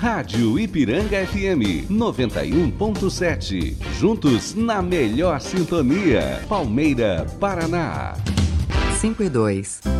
Rádio Ipiranga FM 91.7. Juntos na melhor sintonia. Palmeira, Paraná. 5 e 2.